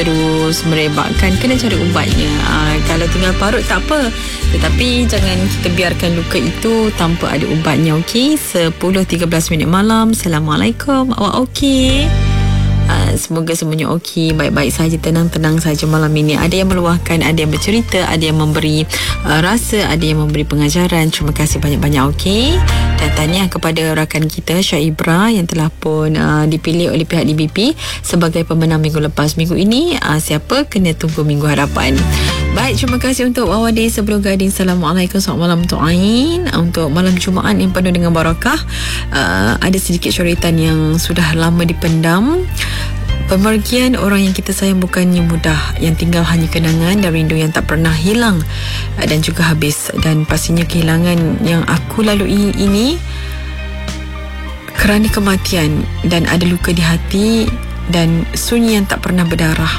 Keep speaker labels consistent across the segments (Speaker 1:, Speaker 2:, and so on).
Speaker 1: terus merebakkan, kena cari ubatnya. Kalau tinggal parut tak apa, tetapi jangan kita biarkan luka itu tanpa ada ubatnya. Okey, 10.13 malam. Assalamualaikum, awak okey? Semoga semuanya okey, baik-baik saja, tenang-tenang saja malam ini. Ada yang meluahkan, ada yang bercerita, ada yang memberi rasa, ada yang memberi pengajaran. Terima kasih banyak-banyak. Okey, dan tahniah kepada rakan kita Syaibra yang telah pun dipilih oleh pihak DBP sebagai pemenang minggu lepas. Minggu ini siapa, kena tunggu minggu hadapan. Baik, terima kasih untuk Wawadi sebelum Gading. Assalamualaikum, selamat malam untuk Ain. Untuk malam Jumaat yang penuh dengan barakah, ada sedikit syaritan yang sudah lama dipendam. Pemergian orang yang kita sayang bukannya mudah, yang tinggal hanya kenangan dan rindu yang tak pernah hilang dan juga habis. Dan pastinya kehilangan yang aku lalui ini kerana kematian, dan ada luka di hati dan sunyi yang tak pernah berdarah.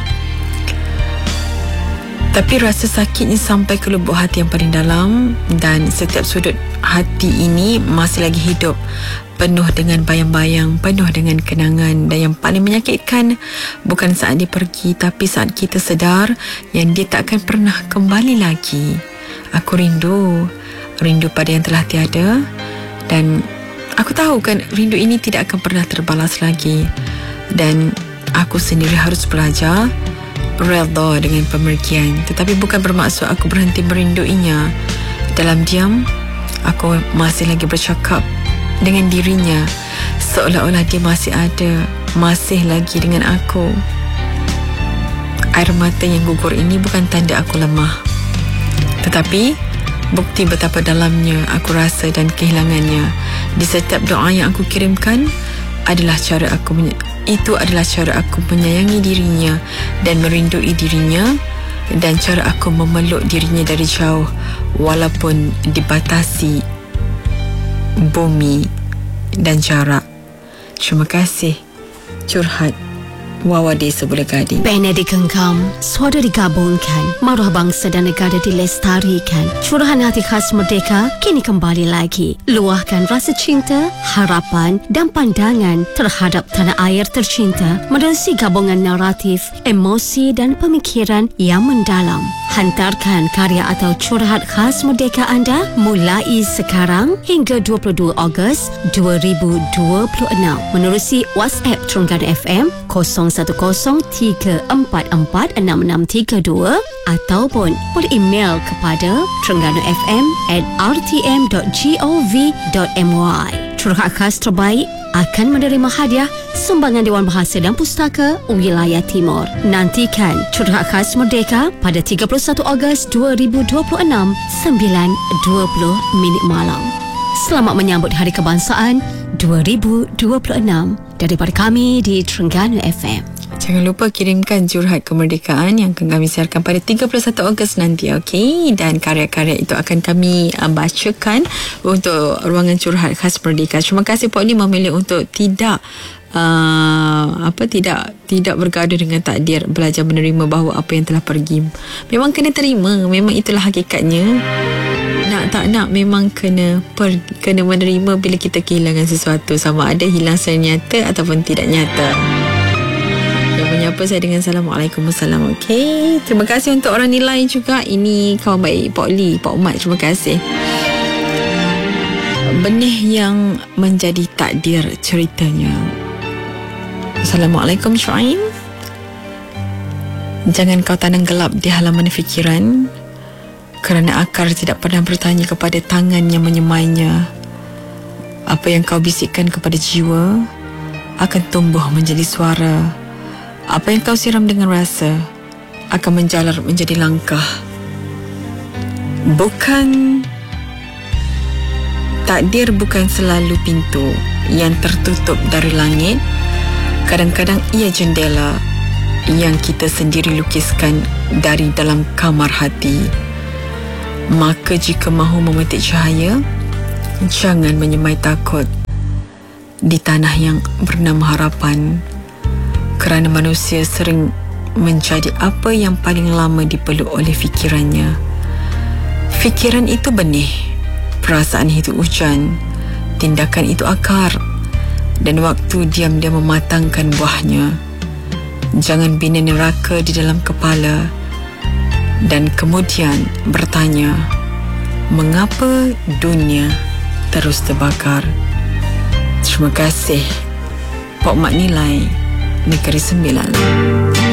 Speaker 1: Tapi rasa sakitnya sampai ke lubuk hati yang paling dalam, dan setiap sudut hati ini masih lagi hidup, penuh dengan bayang-bayang, penuh dengan kenangan. Dan yang paling menyakitkan bukan saat dia pergi, tapi saat kita sedar yang dia tak akan pernah kembali lagi. Aku rindu pada yang telah tiada, dan aku tahu kan rindu ini tidak akan pernah terbalas lagi. Dan aku sendiri harus belajar redha dengan pemergian, tetapi bukan bermaksud aku berhenti merinduinya. Dalam diam, aku masih lagi bercakap dengan dirinya, seolah-olah dia masih ada, masih lagi dengan aku. Air mata yang gugur ini bukan tanda aku lemah, tetapi bukti betapa dalamnya aku rasa dan kehilangannya. Di setiap doa yang aku kirimkan adalah cara aku menyayangi dirinya dan merindui dirinya, dan cara aku memeluk dirinya dari jauh walaupun dibatasi bumi dan jarak. Terima kasih. Curhat, Wawadi Sebelah Gading.
Speaker 2: Pena dikengkam, suara digabungkan, maruah bangsa dan negara dilestarikan. Curahan hati khas merdeka kini kembali lagi. Luahkan rasa cinta, harapan dan pandangan terhadap tanah air tercinta menerusi gabungan naratif, emosi dan pemikiran yang mendalam. Hantarkan karya atau curahan khas merdeka anda mulai sekarang hingga 22 Ogos 2026 menerusi WhatsApp Terengganu FM 011034466632 ataupun boleh email kepada terengganu.fm@rtm.gov.my. Curahan khas terbaik akan menerima hadiah sumbangan Dewan Bahasa dan Pustaka Wilayah Timur. Nantikan curahan khas merdeka pada 31 Ogos 2026 9:20 malam. Selamat menyambut Hari Kebangsaan 2026 daripada kami di Terengganu FM.
Speaker 1: Jangan lupa kirimkan curhat kemerdekaan yang akan kami siarkan pada 31 Ogos nanti, okey? Dan karya-karya itu akan kami bacakan untuk ruangan curhat khas merdeka. Terima kasih Pok Lee memilih untuk tidak bergaduh dengan takdir, belajar menerima bahawa apa yang telah pergi memang kena terima, memang itulah hakikatnya. Nak tak nak memang kena menerima bila kita kehilangan sesuatu, sama ada hilang secara nyata ataupun tidak nyata. Yang menyapa saya dengan Assalamualaikum. Okey, terima kasih untuk orang nilai juga. Ini kawan baik Pok Lee, Pak Umat, terima kasih. Benih yang menjadi takdir ceritanya. Assalamualaikum Syuaim. Jangan kau tanam gelap di halaman fikiran, kerana akar tidak pernah bertanya kepada tangan yang menyemainya. Apa yang kau bisikkan kepada jiwa akan tumbuh menjadi suara. Apa yang kau siram dengan rasa akan menjalar menjadi langkah. Takdir bukan selalu pintu yang tertutup dari langit. Kadang-kadang ia jendela yang kita sendiri lukiskan dari dalam kamar hati. Maka jika mahu memetik cahaya, jangan menyemai takut di tanah yang bernama harapan. Kerana manusia sering menjadi apa yang paling lama dipeluk oleh fikirannya. Fikiran itu benih, perasaan itu hujan, tindakan itu akar, dan waktu diam-diam mematangkan buahnya. Jangan bina neraka di dalam kepala dan kemudian bertanya, mengapa dunia terus terbakar? Terima kasih. Pok Mak Nilai, Negeri Sembilan.